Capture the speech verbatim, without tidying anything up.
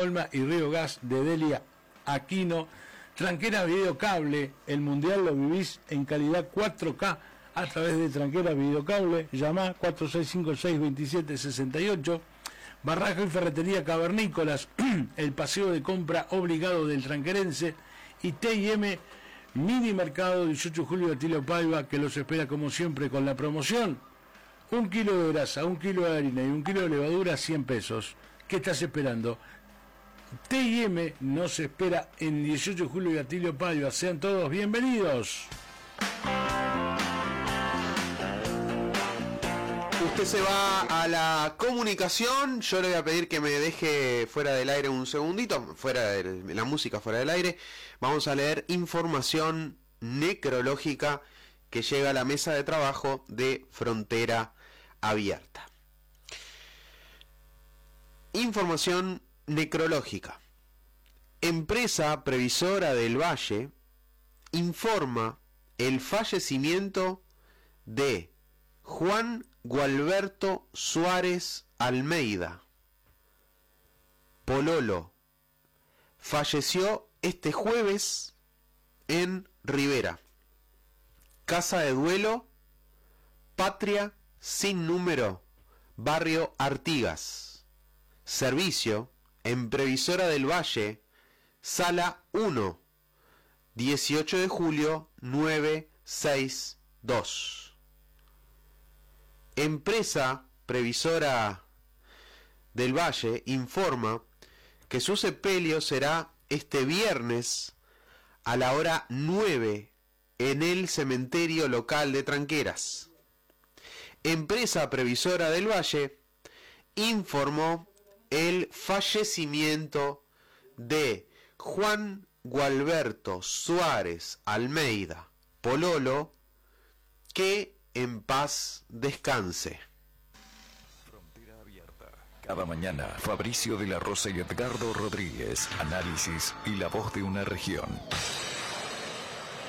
Olma y Río Gas de Delia Aquino. Tranquera Videocable, el mundial lo vivís en calidad cuatro K a través de Tranquera Videocable. Llamá cuatro seis cinco seis, dos siete seis ocho. Barraca y Ferretería Cavernícolas, el paseo de compra obligado del tranquerense. Y T y M Mini Mercado dieciocho de julio de Atilio Paiva, que los espera como siempre con la promoción. Un kilo de grasa, un kilo de harina y un kilo de levadura, cien pesos. ¿Qué estás esperando? T y M nos espera en dieciocho de julio de Atilio Paiva. Sean todos bienvenidos. Usted se va a la comunicación. Yo le voy a pedir que me deje fuera del aire un segundito, fuera de la música, fuera del aire. Vamos a leer información necrológica que llega a la mesa de trabajo de Frontera Abierta. Información necrológica. Empresa Previsora del Valle informa el fallecimiento de Juan Gualberto Suárez Almeida, Pololo. Falleció este jueves en Rivera. Casa de duelo, Patria sin número, barrio Artigas. Servicio en Previsora del Valle, sala uno, dieciocho de julio, nueve sesenta y dos. Empresa Previsora del Valle informa que su sepelio será este viernes a la hora nueve en el cementerio local de Tranqueras. Empresa Previsora del Valle informó el fallecimiento de Juan Gualberto Suárez Almeida, Pololo, que en paz descanse. Frontera Abierta. Cada mañana, Fabricio de la Rosa y Edgardo Rodríguez, análisis y la voz de una región.